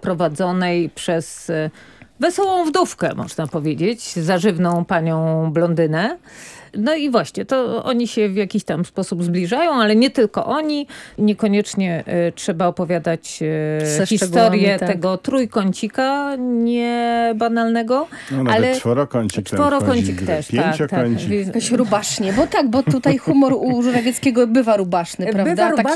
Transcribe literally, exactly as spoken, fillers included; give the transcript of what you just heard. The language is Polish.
prowadzonej przez e, wesołą wdówkę, można powiedzieć, zażywną panią blondynę. No i właśnie, to oni się w jakiś tam sposób zbliżają, ale nie tylko oni. Niekoniecznie e, trzeba opowiadać e, historię tak. tego trójkącika niebanalnego. No nawet ale czworokącik. czworokącik też, tak, Pięciokącik. tak. Jakoś rubasznie, bo tak, bo tutaj humor u Żurawieckiego bywa rubaszny, prawda? Bywa rubaszny,